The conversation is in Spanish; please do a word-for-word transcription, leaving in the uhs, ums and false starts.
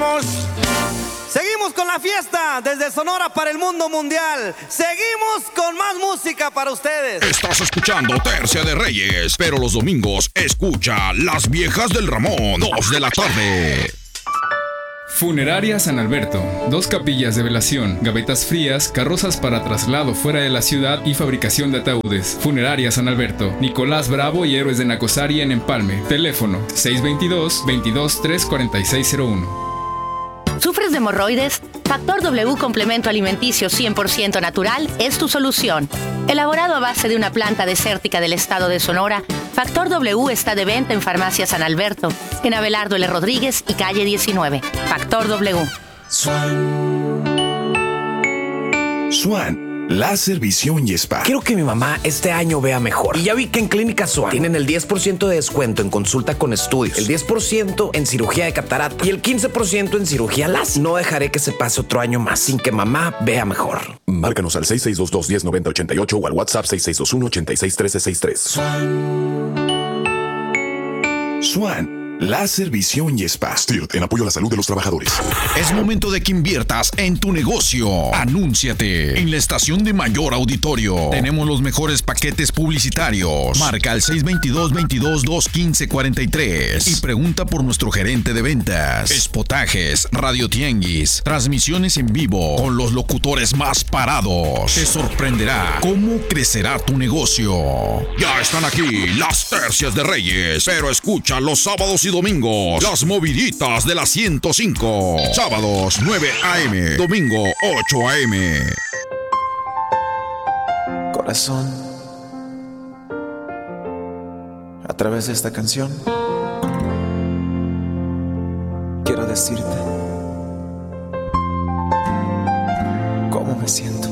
Seguimos con la fiesta desde Sonora para el mundo mundial. Seguimos con más música para ustedes. Estás escuchando Tercia de Reyes, pero los domingos escucha Las Viejas del Ramón, dos de la tarde. Funeraria San Alberto. Dos capillas de velación, gavetas frías, carrozas para traslado fuera de la ciudad y fabricación de ataúdes. Funeraria San Alberto. Nicolás Bravo y Héroes de Nacosari en Empalme. Teléfono seis dos dos, veintidós, tres cuarenta y seis cero uno. ¿Sufres de hemorroides? Factor W Complemento Alimenticio cien por ciento natural es tu solución. Elaborado a base de una planta desértica del estado de Sonora, Factor W está de venta en Farmacia San Alberto, en Abelardo L. Rodríguez y calle diecinueve. Factor W. Swan. Swan. Láser, visión y spa. Quiero que mi mamá este año vea mejor. Y ya vi que en Clínica Swan tienen el diez por ciento de descuento en consulta con estudios, el diez por ciento en cirugía de catarata y el quince por ciento en cirugía láser. No dejaré que se pase otro año más sin que mamá vea mejor. Márcanos al seis seis dos dos, uno cero nueve cero ocho ocho o al WhatsApp seis seis dos uno, ocho seis uno tres seis tres. Swan. Swan. Láser, visión y spa. Stirt, en apoyo a la salud de los trabajadores. Es momento de que inviertas en tu negocio. Anúnciate en la estación de mayor auditorio. Tenemos los mejores paquetes publicitarios. Marca al seis dos dos, veintidós, dos quince, cuarenta y tres y pregunta por nuestro gerente de ventas. Espotajes, radiotianguis, transmisiones en vivo con los locutores más parados. Te sorprenderá cómo crecerá tu negocio. Ya están aquí las Tercias de Reyes, pero escucha los sábados y domingos, las moviditas de la ciento cinco. Sábados nueve a eme, domingo ocho a eme. Corazón, a través de esta canción quiero decirte cómo me siento.